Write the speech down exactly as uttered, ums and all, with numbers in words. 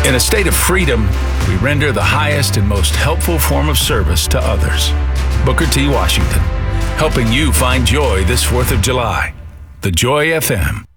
In a state of freedom, we render the highest and most helpful form of service to others. Booker T. Washington, helping you find joy this fourth of July. The Joy F M.